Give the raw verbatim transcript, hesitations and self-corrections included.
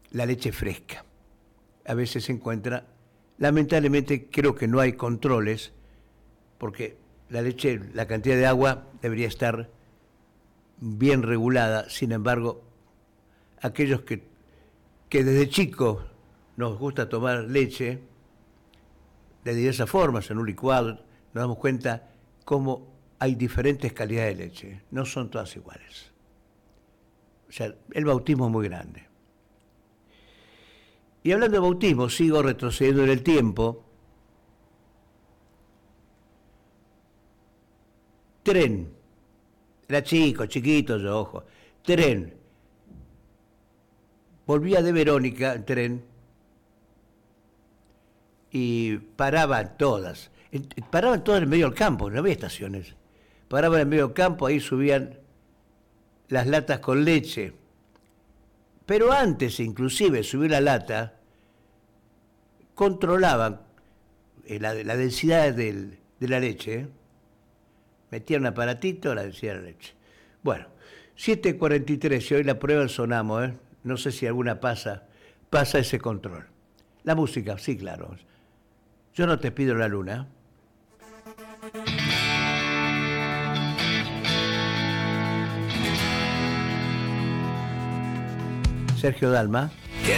la leche fresca. A veces se encuentra, lamentablemente creo que no hay controles, porque la leche, la cantidad de agua debería estar bien regulada. Sin embargo, aquellos que, que desde chicos nos gusta tomar leche de diversas formas, en un licuado, nos damos cuenta cómo hay diferentes calidades de leche, no son todas iguales. O sea, el bautismo es muy grande. Y hablando de bautismo, sigo retrocediendo en el tiempo. Tren, era chico, chiquito yo, ojo, tren. Volvía de Verónica en tren y paraban todas. Paraban todas en el medio del campo, no había estaciones. Paraban en el medio del campo, ahí subían las latas con leche. Pero antes, inclusive, de subir la lata, controlaban la, la densidad del, de la leche. ¿eh? Metían un aparatito, la densidad de la leche. Bueno, siete cuarenta y tres, y hoy la prueba el Sonamo, ¿eh? No sé si alguna pasa, pasa ese control. La música, sí, claro. Yo no te pido la luna. Sergio Dalma.